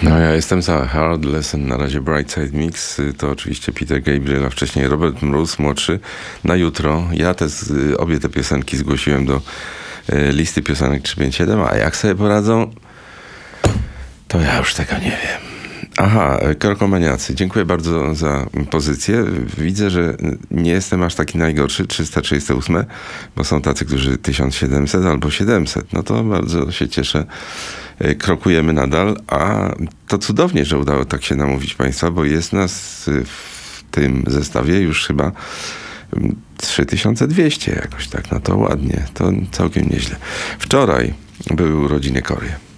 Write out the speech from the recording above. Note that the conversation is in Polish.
No ja jestem za Hard Lesson, na razie Brightside Mix, to oczywiście Peter Gabriel, a wcześniej Robert Mróz młodszy. Na jutro ja obie te piosenki zgłosiłem do listy piosenek 357, a jak sobie poradzą, to ja już tego nie wiem. Aha, Krokomaniacy, dziękuję bardzo za pozycję. Widzę, że nie jestem aż taki najgorszy, 338, bo są tacy, którzy 1700 albo 700. No to bardzo się cieszę. Krokujemy nadal, a to cudownie, że udało tak się namówić Państwa, bo jest nas w tym zestawie już chyba 3200 jakoś tak. No to ładnie, to całkiem nieźle. Wczoraj były urodziny Kory.